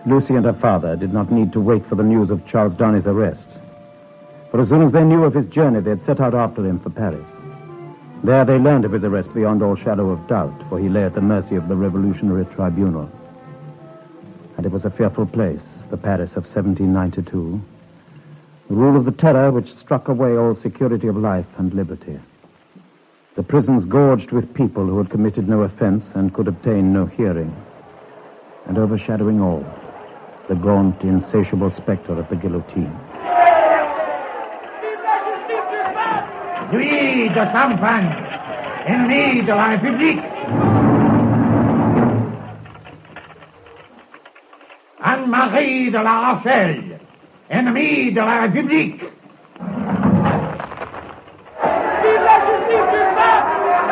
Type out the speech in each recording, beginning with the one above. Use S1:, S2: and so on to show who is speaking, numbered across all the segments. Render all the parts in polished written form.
S1: Lucy and her father did not need to wait for the news of Charles Darnay's arrest. For as soon as they knew of his journey, they had set out after him for Paris. There they learned of his arrest beyond all shadow of doubt, for he lay at the mercy of the Revolutionary Tribunal. And it was a fearful place, the Paris of 1792. The rule of the terror which struck away all security of life and liberty. The prisons gorged with people who had committed no offense and could obtain no hearing. And overshadowing all, the gaunt, insatiable specter of the guillotine.
S2: Nuit de champagne, ennemi de la République. Anne-Marie de la Rochelle, ennemi de la République. Vive la justice du peuple!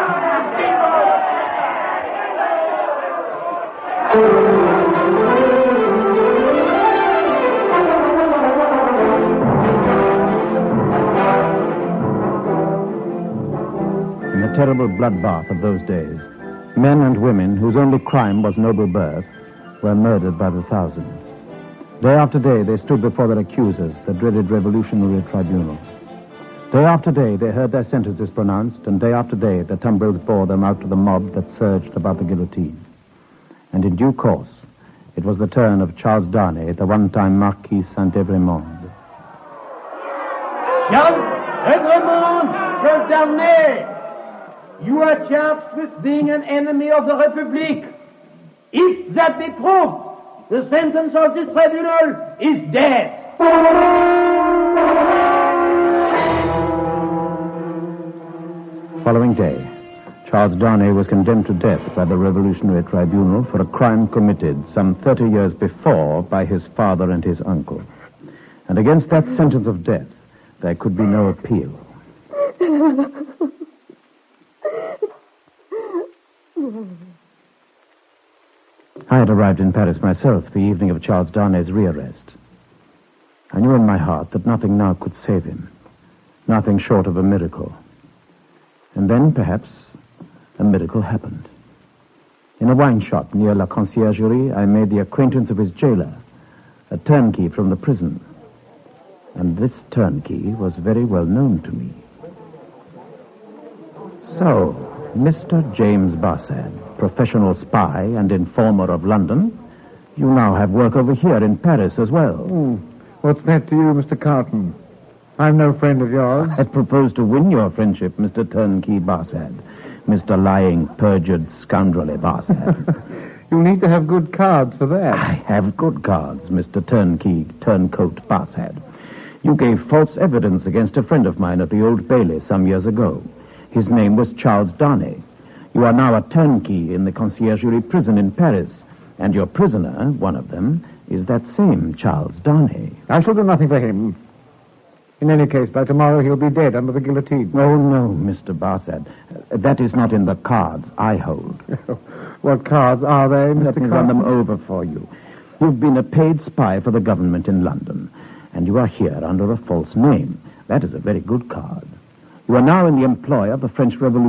S1: In the terrible bloodbath of those days, men and women whose only crime was noble birth were murdered by the thousands. Day after day, they stood before their accusers, the dreaded Revolutionary Tribunal. Day after day, they heard their sentences pronounced, and day after day, the tumbrils bore them out to the mob that surged about the guillotine. And in due course, it was the turn of Charles Darnay, the one-time Marquis Saint-Evremond.
S3: Charles Evremond de Darnay, you are charged with being an enemy of the Republic. If that be true, the sentence of this tribunal is death.
S1: Following day, Charles Darnay was condemned to death by the Revolutionary Tribunal for a crime committed some 30 years before by his father and his uncle. And against that sentence of death, there could be no appeal. I had arrived in Paris myself the evening of Charles Darnay's rearrest. I knew in my heart that nothing now could save him. Nothing short of a miracle. And then, perhaps, a miracle happened. In a wine shop near La Conciergerie, I made the acquaintance of his jailer, a turnkey from the prison. And this turnkey was very well known to me. So, Mr. James Barsad, professional spy and informer of London, you now have work over here in Paris as well.
S4: What's that to you, Mr. Carlton? I'm no friend of yours.
S1: I propose to win your friendship, Mr. Turnkey Barsad. Mr. Lying, perjured, scoundrelly Barsad.
S4: You'll need to have good cards for that.
S1: I have good cards, Mr. Turnkey, Turncoat Barsad. You gave false evidence against a friend of mine at the Old Bailey some years ago. His name was Charles Darnay. You are now a turnkey in the Conciergerie prison in Paris, and your prisoner, one of them, is that same Charles Darnay.
S4: I shall do nothing for him. In any case, by tomorrow he'll be dead under the guillotine.
S1: Oh, no, Mr. Barsad. That is not in the cards I hold.
S4: What cards are they, Mr.
S1: Let me run them over for you. You've been a paid spy for the government in London, and you are here under a false name. That is a very good card. You are now in the employ of the French Revolution.